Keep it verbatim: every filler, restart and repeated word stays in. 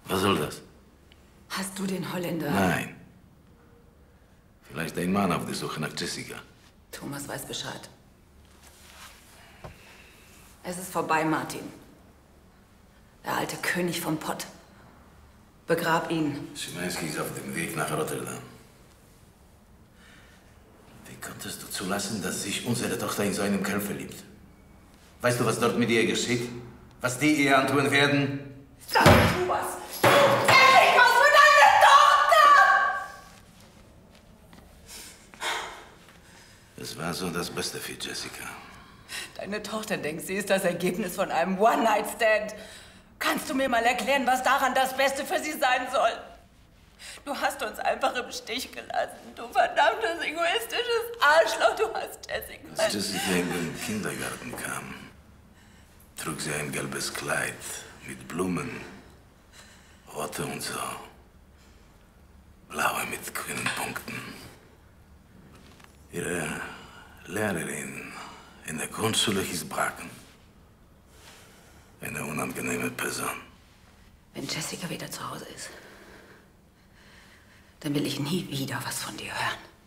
Was soll das? Hast du den Holländer? Nein. Vielleicht ein Mann auf der Suche nach Jessica. Thomas weiß Bescheid. Es ist vorbei, Martin. Der alte König vom Pott. Begrab ihn. Szymański ist auf dem Weg nach Rotterdam. Wie konntest du zulassen, dass sich unsere Tochter in so einen Kerl verliebt? Weißt du, was dort mit ihr geschieht? Was die ihr antun werden? Sag, tu was! Endlich was für deine Tochter! Es war so das Beste für Jessica. Deine Tochter denkt, sie ist das Ergebnis von einem One-Night-Stand. Kannst du mir mal erklären, was daran das Beste für sie sein soll? Du hast uns einfach im Stich gelassen. Du verdammtes, egoistisches Arschloch. Du hast Jessica. Als Jessica in den Kindergarten kam, trug sie ein gelbes Kleid mit Blumen, rote und so, blaue mit grünen Punkten. Ihre Lehrerin in der Grundschule hieß Bracken. Eine unangenehme Person. Wenn Jessica wieder zu Hause ist, dann will ich nie wieder was von dir hören.